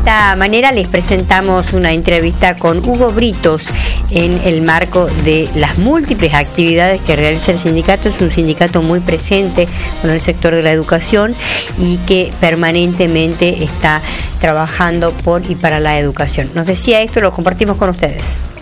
esta manera les presentamos una entrevista con Hugo Britos en el marco de las múltiples actividades que realiza el sindicato. Es un sindicato muy presente en el sector de la educación y que permanentemente está trabajando por y para la educación. Nos decía esto, lo compartimos con ustedes.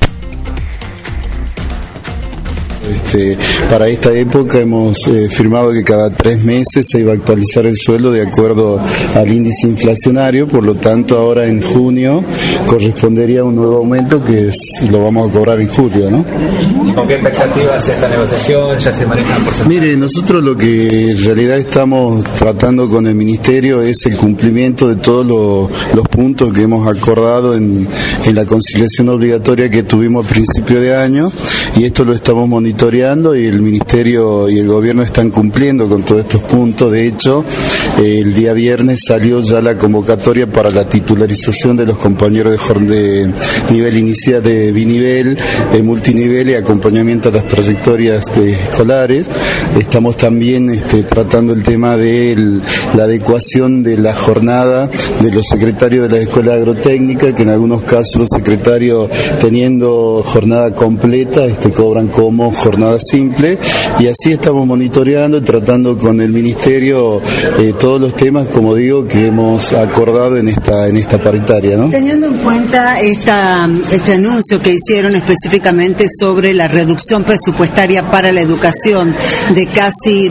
Para esta época hemos firmado que cada 3 meses se iba a actualizar el sueldo de acuerdo al índice inflacionario, por lo tanto ahora en junio correspondería a un nuevo aumento que lo vamos a cobrar en julio, ¿no? ¿Y con qué expectativas esta negociación? ¿Ya se manejan porcentajes? Mire, nosotros lo que en realidad estamos tratando con el Ministerio es el cumplimiento de todos los puntos que hemos acordado en la conciliación obligatoria que tuvimos a principio de año, y esto lo estamos monitoreando y el Ministerio y el Gobierno están cumpliendo con todos estos puntos. De hecho, el día viernes salió ya la convocatoria para la titularización de los compañeros de nivel inicial, de binivel, multinivel y acompañamiento a las trayectorias escolares. Estamos también tratando el tema de la adecuación de la jornada de los secretarios de la escuela agrotécnica, que en algunos casos los secretarios, teniendo jornada completa, cobran como jornada simple, y así estamos monitoreando y tratando con el Ministerio todos los temas, como digo, que hemos acordado en esta paritaria, ¿no? Teniendo en cuenta este anuncio que hicieron específicamente sobre la reducción presupuestaria para la educación de casi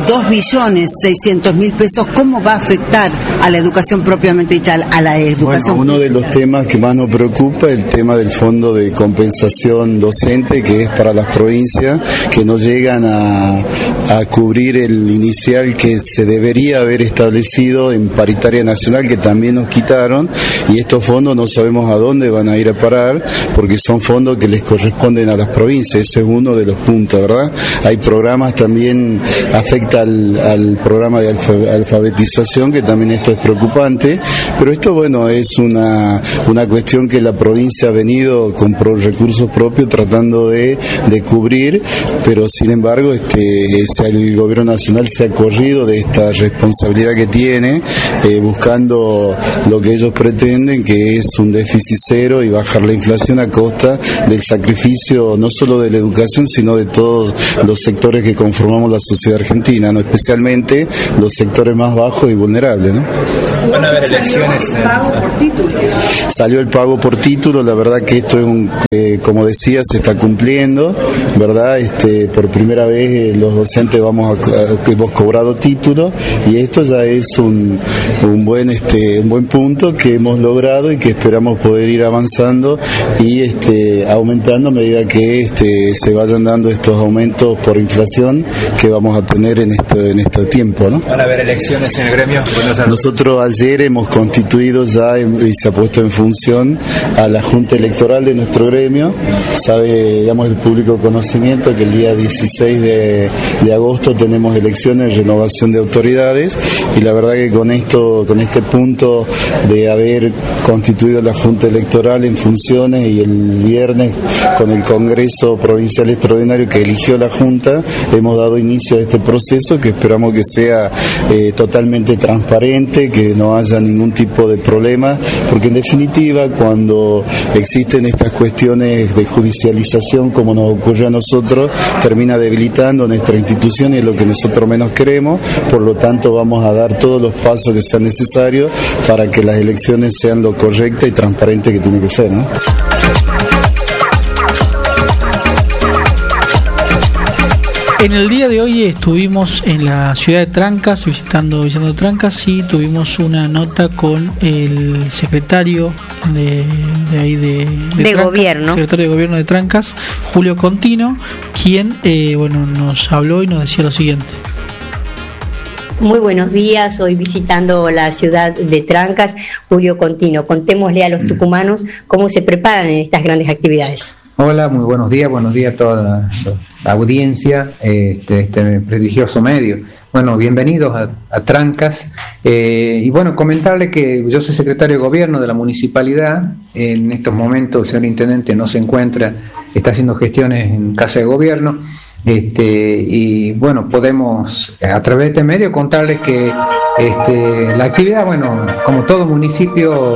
2.600.000 pesos, ¿cómo va a afectar a la educación propiamente dicha, a la educación? Bueno, uno de los temas que más nos preocupa es el tema del fondo de compensación docente, que es para las provincias que no llegan a cubrir el inicial que se debería haber establecido en paritaria nacional, que también nos quitaron, y estos fondos no sabemos a dónde van a ir a parar, porque son fondos que les corresponden a las provincias. Ese es uno de los puntos, ¿verdad? Hay programas también, afecta al programa de alfabetización, que también esto es preocupante, pero esto, bueno, es una cuestión que la provincia ha venido con recursos propios tratando de cubrir, pero sin embargo el gobierno nacional se ha corrido de esta responsabilidad que tiene, buscando lo que ellos pretenden, que es un déficit cero y bajar la inflación a costa del sacrificio no solo de la educación, sino de todos los sectores que conformamos la sociedad argentina, ¿no? Especialmente los sectores más bajos y vulnerables, ¿no? ¿Van a haber elecciones? Salió el pago por título. La verdad que esto es como decía, se está cumpliendo, ¿verdad? Por primera vez los docentes hemos cobrado título, y esto ya es un buen punto que hemos logrado y que esperamos poder ir avanzando y aumentando a medida que se vayan dando estos aumentos por inflación que vamos a tener en este tiempo, ¿no? ¿Van a haber elecciones en el gremio? Nosotros ayer hemos constituido ya y se ha puesto en función a la Junta Electoral de nuestro gremio. Sabe, digamos, el público conocimiento que el día 16 de agosto tenemos elecciones, renovación de autoridades, y la verdad que con este punto de haber constituido la Junta Electoral en funciones, y el viernes con el Congreso Provincial Extraordinario que eligió la Junta, hemos dado inicio a este proceso que esperamos que sea totalmente transparente, que no haya ningún tipo de problema, porque en definitiva cuando existen estas cuestiones de judicialización como nos ocurrió a nosotros, termina debilitando nuestra institución, y es lo que nosotros menos queremos. Por lo tanto vamos a dar todos los pasos que sean necesarios para que las elecciones sean lo correcta y transparente que tiene que ser, ¿no? En el día de hoy estuvimos en la ciudad de Trancas, visitando Trancas, y tuvimos una nota con el secretario de Trancas, gobierno, secretario de gobierno de Trancas, Julio Contino, quien nos habló y nos decía lo siguiente. Muy buenos días, hoy visitando la ciudad de Trancas, Julio Contino. Contémosle a los tucumanos cómo se preparan en estas grandes actividades. Hola, muy buenos días a toda la audiencia de este prestigioso medio. Bueno, bienvenidos a Trancas, y bueno, comentarle que yo soy secretario de gobierno de la municipalidad. En estos momentos el señor intendente no se encuentra, está haciendo gestiones en casa de gobierno, y bueno, podemos a través de este medio contarles que la actividad, bueno, como todo municipio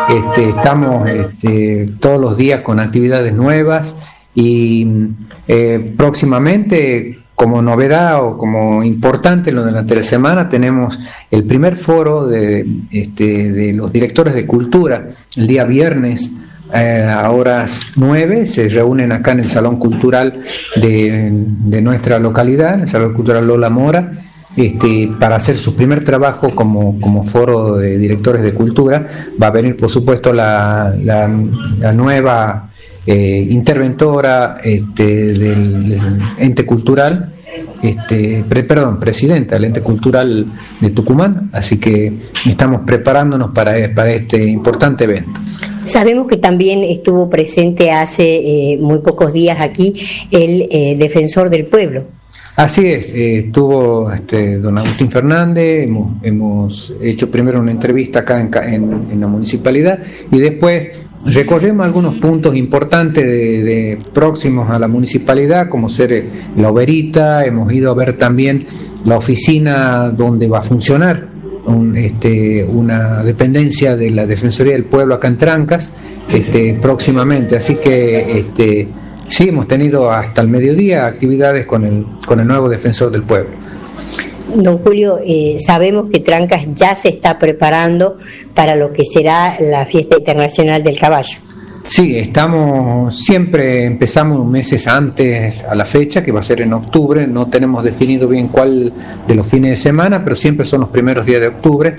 Estamos todos los días con actividades nuevas y próximamente, como novedad o como importante durante la semana, tenemos el primer foro de los directores de cultura. El día viernes a horas 9 se reúnen acá en el Salón Cultural de nuestra localidad, en el Salón Cultural Lola Mora, para hacer su primer trabajo como foro de directores de cultura. Va a venir, por supuesto, la nueva interventora del ente cultural, presidenta del ente cultural de Tucumán, así que estamos preparándonos para este importante evento. Sabemos que también estuvo presente hace muy pocos días aquí el defensor del pueblo. Así es, estuvo don Agustín Fernández, hemos hecho primero una entrevista acá en la municipalidad y después recorremos algunos puntos importantes de próximos a la municipalidad, como ser la Oberita. Hemos ido a ver también la oficina donde va a funcionar una dependencia de la Defensoría del Pueblo acá en Trancas próximamente, así que sí, hemos tenido hasta el mediodía actividades con el nuevo defensor del pueblo. Don Julio, sabemos que Trancas ya se está preparando para lo que será la Fiesta Internacional del Caballo. Sí, siempre empezamos meses antes a la fecha, que va a ser en octubre. No tenemos definido bien cuál de los fines de semana, pero siempre son los primeros días de octubre.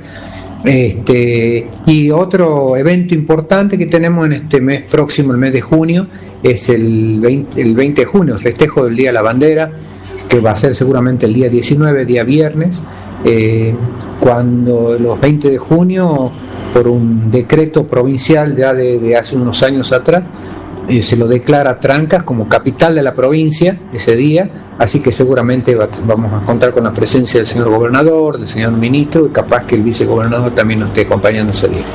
Y otro evento importante que tenemos en este mes próximo, el mes de junio, es el 20 de junio, el festejo del Día de la Bandera, que va a ser seguramente el día 19, día viernes, cuando los 20 de junio, por un decreto provincial ya de hace unos años atrás, se lo declara Trancas como capital de la provincia ese día, así que seguramente vamos a contar con la presencia del señor gobernador, del señor ministro, y capaz que el vicegobernador también nos esté acompañando ese día.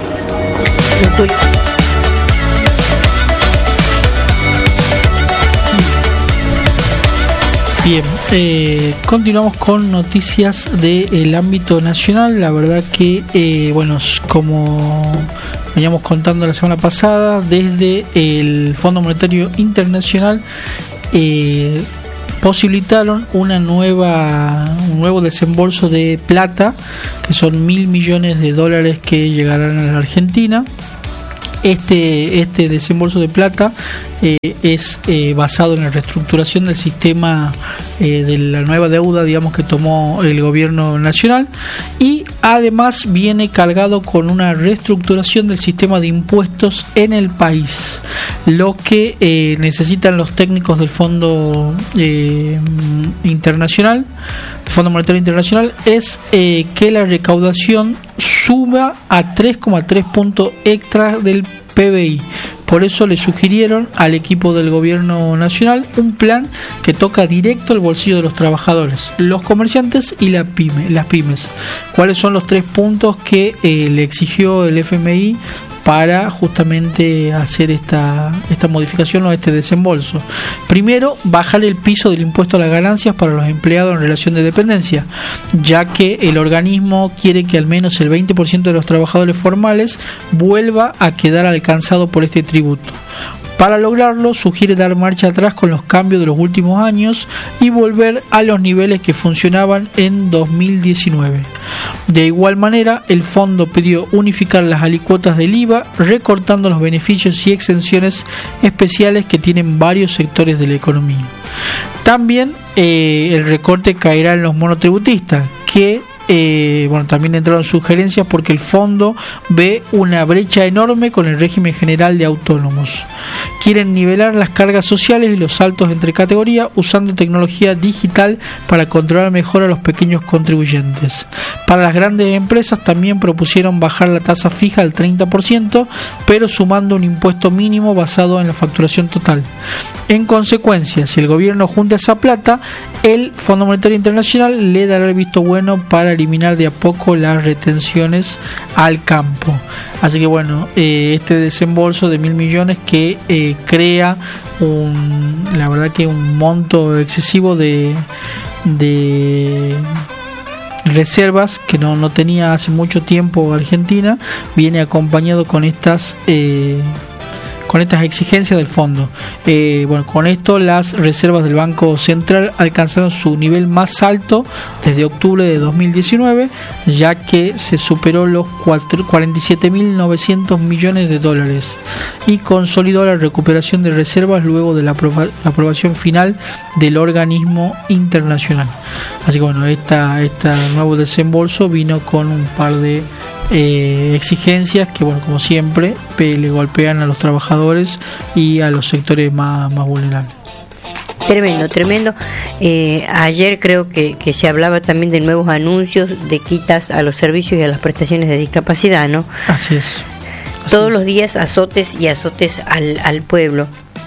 Bien, continuamos con noticias del ámbito nacional. La verdad que, como veníamos contando la semana pasada, desde el Fondo Monetario Internacional posibilitaron un nuevo desembolso de plata, que son $1.000 millones que llegarán a la Argentina. Este desembolso de plata es basado en la reestructuración del sistema de la nueva deuda, digamos, que tomó el gobierno nacional, y además viene cargado con una reestructuración del sistema de impuestos en el país. Lo que necesitan los técnicos del Fondo Internacional, el Fondo Monetario Internacional, es que la recaudación suba a 3,3 puntos extra del PBI. Por eso le sugirieron al equipo del gobierno nacional un plan que toca directo el bolsillo de los trabajadores, los comerciantes y las pymes. ¿Cuáles son los 3 puntos que le exigió el FMI para justamente hacer esta modificación o este desembolso? Primero, bajar el piso del impuesto a las ganancias para los empleados en relación de dependencia, ya que el organismo quiere que al menos el 20% de los trabajadores formales vuelva a quedar alcanzado por este tributo. Para lograrlo, sugiere dar marcha atrás con los cambios de los últimos años y volver a los niveles que funcionaban en 2019. De igual manera, el fondo pidió unificar las alícuotas del IVA, recortando los beneficios y exenciones especiales que tienen varios sectores de la economía. También el recorte caerá en los monotributistas, que también entraron sugerencias porque el fondo ve una brecha enorme con el régimen general de autónomos. Quieren nivelar las cargas sociales y los saltos entre categorías usando tecnología digital para controlar mejor a los pequeños contribuyentes. Para las grandes empresas también propusieron bajar la tasa fija al 30%, pero sumando un impuesto mínimo basado en la facturación total. En consecuencia, si el gobierno junta esa plata, el Fondo Monetario Internacional le dará el visto bueno para eliminar de a poco las retenciones al campo. Así que este desembolso de 1.000 millones que crea la verdad que un monto excesivo de reservas que no tenía hace mucho tiempo Argentina, viene acompañado con estas exigencias del fondo. Con esto las reservas del Banco Central alcanzaron su nivel más alto desde octubre de 2019, ya que se superó los 47.900 millones de dólares y consolidó la recuperación de reservas luego de la aprobación final del organismo internacional. Así que este nuevo desembolso vino con un par de exigencias que, como siempre, le golpean a los trabajadores y a los sectores más vulnerables. Tremendo. Ayer creo que se hablaba también de nuevos anuncios de quitas a los servicios y a las prestaciones de discapacidad, ¿no? Así es. Todos los días azotes al pueblo.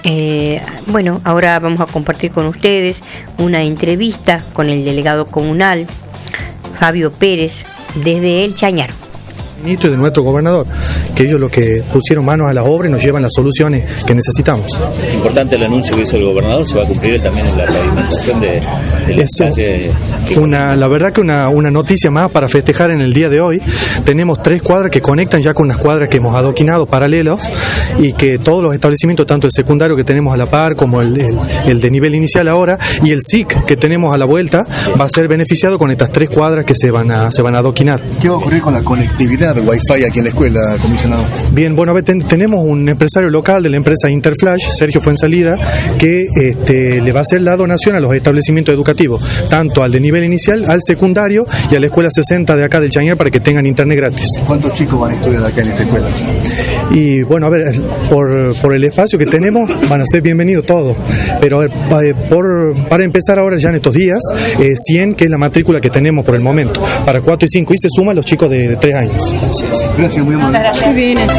Ahora vamos a compartir con ustedes una entrevista con el delegado comunal Fabio Pérez desde El Chañar. Ministro y de nuestro gobernador, que ellos lo que pusieron manos a la obra y nos llevan las soluciones que necesitamos. Importante el anuncio que hizo el gobernador, se va a cumplir también en la pavimentación de la calle. La verdad que una noticia más para festejar en el día de hoy. Tenemos 3 cuadras que conectan ya con unas cuadras que hemos adoquinado paralelos, y que todos los establecimientos, tanto el secundario que tenemos a la par como el de nivel inicial ahora, y el SIC que tenemos a la vuelta, va a ser beneficiado con estas 3 cuadras que se van a adoquinar. ¿Qué va a ocurrir con la conectividad de Wi-Fi aquí en la escuela, comisionado? Bien, tenemos un empresario local de la empresa Interflash, Sergio Fuensalida, que le va a hacer la donación a los establecimientos educativos, tanto al de nivel inicial, al secundario y a la escuela 60 de acá del Chañar, para que tengan internet gratis. ¿Cuántos chicos van a estudiar acá en esta escuela? Y por el espacio que tenemos van a ser bienvenidos todos, pero para empezar ahora ya en estos días, 100, que es la matrícula que tenemos por el momento, para 4 y 5, y se suman los chicos de 3 años. Gracias, muy amable. Muy bien, así.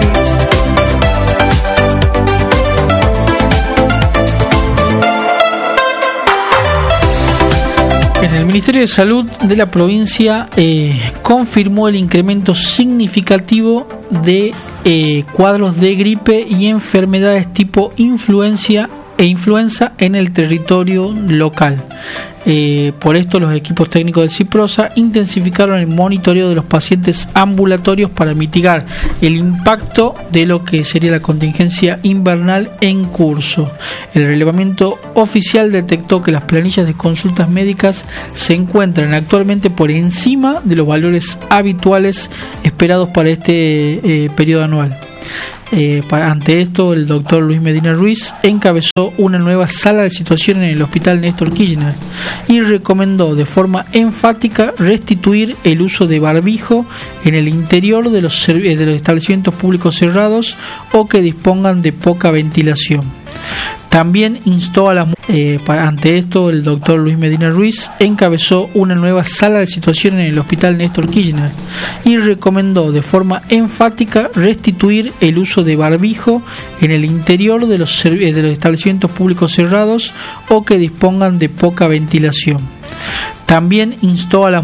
El Ministerio de Salud de la provincia confirmó el incremento significativo de cuadros de gripe y enfermedades tipo influenza en el territorio local. Por esto, los equipos técnicos del CIPROSA intensificaron el monitoreo de los pacientes ambulatorios para mitigar el impacto de lo que sería la contingencia invernal en curso. El relevamiento oficial detectó que las planillas de consultas médicas se encuentran actualmente por encima de los valores habituales esperados para este periodo anual. Ante esto, el doctor Luis Medina Ruiz encabezó una nueva sala de situación en el Hospital Néstor Kirchner y recomendó de forma enfática restituir el uso de barbijo en el interior de los establecimientos públicos cerrados o que dispongan de poca ventilación. También instó a las ante esto, el doctor Luis Medina Ruiz encabezó una nueva sala de situación en el Hospital Néstor Kirchner y recomendó de forma enfática restituir el uso de barbijo en el interior de los establecimientos públicos cerrados o que dispongan de poca ventilación. También instó a las